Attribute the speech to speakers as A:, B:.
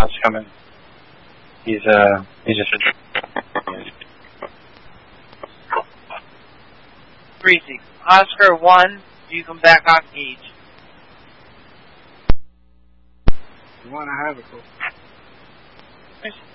A: Scott's coming. He's just
B: Breezy. Oscar 1, you come back on each.
C: You want to have a cool.